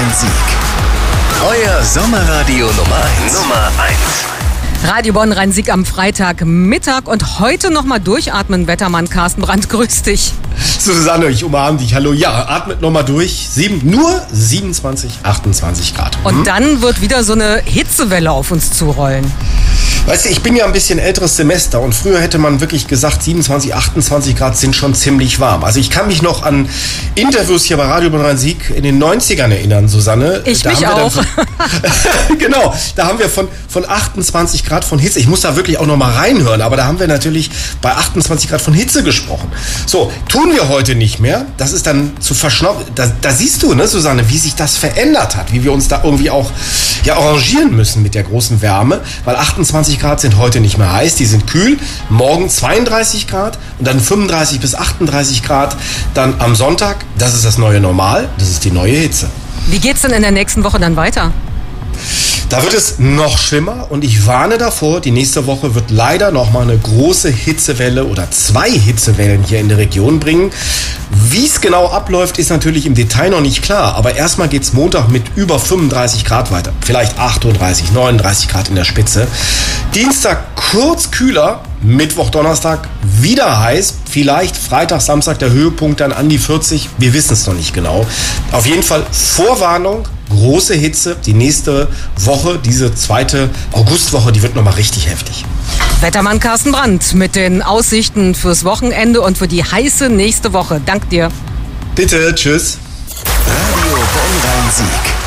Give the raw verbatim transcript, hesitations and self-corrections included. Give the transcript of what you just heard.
Bonn-Rhein-Sieg. Euer Sommerradio Nummer eins. Nummer eins. Radio Bonn-Rhein-Sieg am Freitagmittag und heute nochmal durchatmen. Wettermann Carsten Brandt, grüß dich. Susanne, ich umarme dich. Hallo. Ja, atmet nochmal durch. Sieben, nur siebenundzwanzig, achtundzwanzig Grad. Und hm? dann wird wieder so eine Hitzewelle auf uns zurollen. Weißt du, ich bin ja ein bisschen älteres Semester und früher hätte man wirklich gesagt, siebenundzwanzig, achtundzwanzig Grad sind schon ziemlich warm. Also ich kann mich noch an Interviews hier bei Radio Bonn-Rhein-Sieg in den neunzigern erinnern, Susanne. Ich da mich auch. Von, genau, da haben wir von, von achtundzwanzig Grad von Hitze, ich muss da wirklich auch noch mal reinhören, aber da haben wir natürlich bei achtundzwanzig Grad von Hitze gesprochen. So, tun wir heute nicht mehr. Das ist dann zu verschnaufen. Da, da siehst du, ne, Susanne, wie sich das verändert hat, wie wir uns da irgendwie auch ja, arrangieren müssen mit der großen Wärme, weil achtundzwanzig Grad sind heute nicht mehr heiß, die sind kühl. Morgen zweiunddreißig Grad und dann fünfunddreißig bis achtunddreißig Grad. Dann am Sonntag, das ist das neue Normal, das ist die neue Hitze. Wie geht's denn in der nächsten Woche dann weiter? Da wird es noch schlimmer und ich warne davor, die nächste Woche wird leider nochmal eine große Hitzewelle oder zwei Hitzewellen hier in der Region bringen. Wie es genau abläuft, ist natürlich im Detail noch nicht klar, aber erstmal geht es Montag mit über fünfunddreißig Grad weiter. Vielleicht achtunddreißig, neununddreißig Grad in der Spitze. Dienstag kurz kühler, Mittwoch, Donnerstag wieder heiß. Vielleicht Freitag, Samstag der Höhepunkt dann an die vierzig. Wir wissen es noch nicht genau. Auf jeden Fall Vorwarnung. Große Hitze, die nächste Woche, diese zweite Augustwoche, die wird nochmal richtig heftig. Wettermann Carsten Brandt mit den Aussichten fürs Wochenende und für die heiße nächste Woche. Dank dir. Bitte, tschüss. Radio Bonn-Rhein-Sieg.